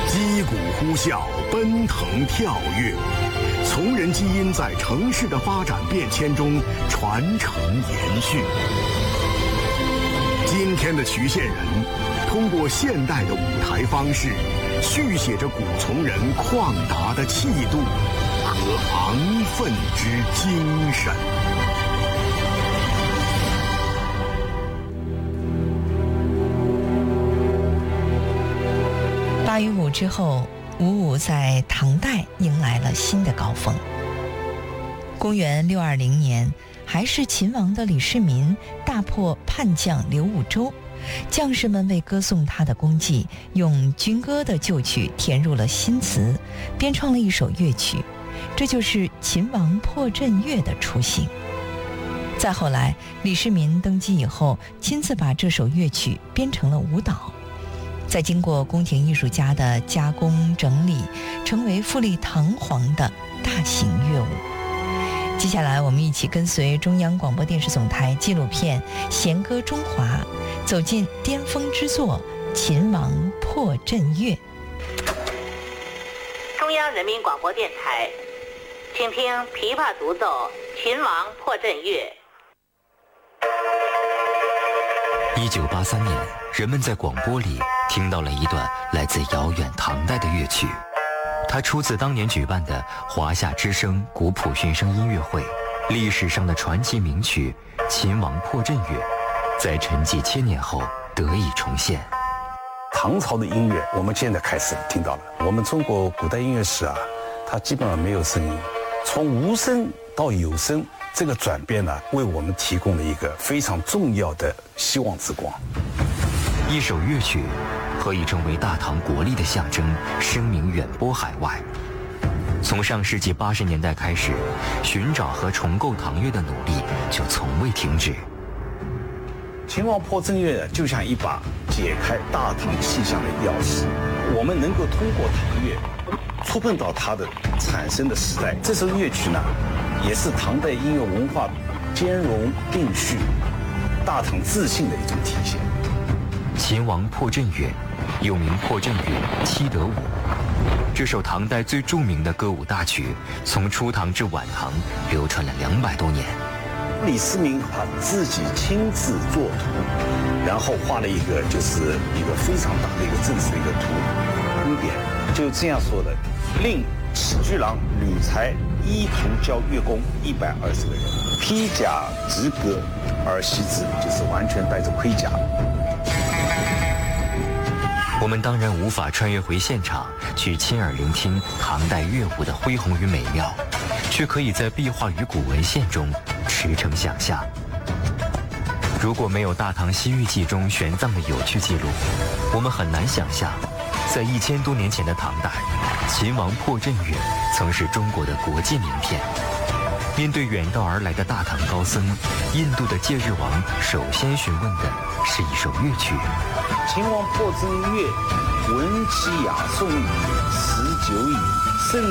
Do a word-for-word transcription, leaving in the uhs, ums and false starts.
击鼓呼啸，奔腾跳跃，从人基因在城市的发展变迁中传承延续。今天的渠县人，通过现代的舞台方式，续写着古从人旷达的气度和昂奋之精神。 八一五之后，武武在唐代迎来了新的高峰。公元六二零年，还是秦王的李世民大破叛将刘武周，将士们为歌颂他的功绩，用军歌的旧曲填入了新词，编创了一首乐曲，这就是秦王破阵乐的雏形。再后来，李世民登基以后，亲自把这首乐曲编成了舞蹈，再经过宫廷艺术家的加工整理，成为富丽堂皇的大型乐舞。接下来我们一起跟随中央广播电视总台纪录片《弦歌中华》，走进巅峰之作《秦王破阵乐》。 中央人民广播电台，请听琵琶独奏《秦王破阵乐》。 一九八三年，人们在广播里听到了一段来自遥远唐代的乐曲，它出自当年举办的华夏之声古朴韵声音乐会，历史上的传奇名曲《秦王破阵乐》，在沉寂千年后得以重现。 唐朝的音乐，我们现在开始听到了。我们中国古代音乐史啊，它基本上没有声音，从无声到有声，这个转变呢，为我们提供了一个非常重要的希望之光。 一首乐曲何以成为大唐国力的象征，声名远播海外。从上世纪八十年代开始，寻找和重构唐乐的努力就从未停止。 秦王破阵乐就像一把解开大唐气象的钥匙，我们能够通过唐乐触碰到它的产生的时代。这首乐曲呢，也是唐代音乐文化兼容并蓄、大唐自信的一种体现。 秦王破阵乐，又名破阵乐、七德舞。这首唐代最著名的歌舞大曲，从初唐至晚唐流传了两百多年。 李世民他自己亲自作图，然后画了一个就是一个非常大的一个正式的一个图宫匾，就这样说的：令史巨郎、吕才依图教乐工一百二十个人，披甲执戈而习之，就是完全带着盔甲。 我们当然无法穿越回现场，去亲耳聆听唐代乐舞的恢宏与美妙，却可以在壁画与古文献中驰骋想象。如果没有《大唐西域记》中玄奘的有趣记录，我们很难想象，在一千多年前的唐代，秦王破阵乐曾是中国的国际名片。面对远道而来的大唐高僧，印度的戒日王首先询问的是一首乐曲。 秦王破阵乐，闻其雅颂，十九矣。